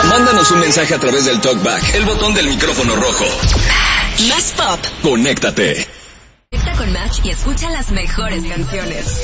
Mándanos un mensaje a través del TalkBack, el botón del micrófono rojo. Más pop. Conéctate. Conecta con Match y escucha las mejores canciones.